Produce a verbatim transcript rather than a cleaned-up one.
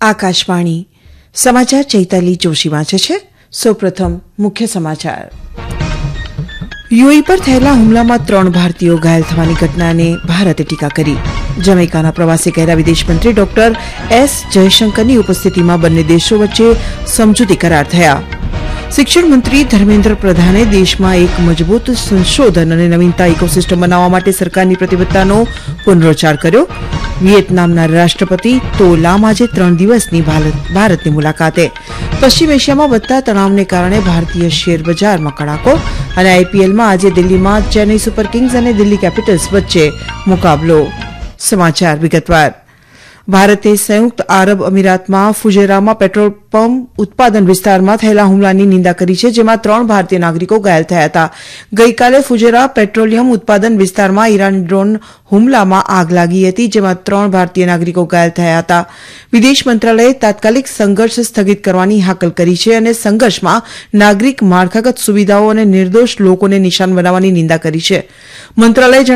આકાશવાણી સમાચાર ચૈતાલી જોશી વાંચે છે. સૌપ્રથમ મુખ્ય સમાચાર. યુએઈ પર થયેલા હુમલામાં ત્રણ ભારતીયો ઘાયલ થવાની ઘટનાને ભારતે ટીકા કરી. જમૈકાના પ્રવાસે ગયેલા વિદેશમંત્રી ડોક્ટર એસ જયશંકરની ઉપસ્થિતિમાં બંને દેશો વચ્ચે સમજૂતી કરાર થયા. શિક્ષણ મંત્રી ધર્મેન્દ્ર પ્રધાને દેશમાં એક મજબૂત સંશોધન અને નવીનતા ઇકોસિસ્ટમ બનાવવા માટે સરકારની પ્રતિબદ્ધતાનો પુનરોચ્ચાર કર્યો. વિયેતનામના રાષ્ટ્રપતિ તો લામ આજે ત્રણ દિવસની ભારતની મુલાકાતે. પશ્ચિમ એશિયામાં વધતા તણાવને કારણે ભારતીય શેર બજારમાં કડાકો અને આઈપીએલમાં આજે દિલ્હીમાં ચેન્નઈ સુપર કિંગ્સ અને દિલ્હી કેપિટલ્સ વચ્ચે મુકાબલો. સમાચાર વિગતવાર. ભારતે સંયુક્ત આરબ અમીરાતમાં ફુજેરામાં પેટ્રોલ પંપ ઉત્પાદન વિસ્તારમાં થયેલા હુમલાની નિંદા કરી છે, જેમાં ત્રણ ભારતીય નાગરિકો ઘાયલ થયા હતા. ગઈકાલે ફુજેરા પેટ્રોલિયમ ઉત્પાદન વિસ્તારમાં ઈરાન ડ્રોન હુમલામાં આગ લાગી હતી, જેમાં ત્રણ ભારતીય નાગરિકો ઘાયલ થયા હતા. વિદેશ મંત્રાલયે તાત્કાલિક સંઘર્ષ સ્થગિત કરવાની હાકલ કરી છે અને સંઘર્ષમાં નાગરિક માળખાગત સુવિધાઓ અને નિર્દોષ લોકોને નિશાન બનાવવાની નિંદા કરી છે. મંત્રાલયે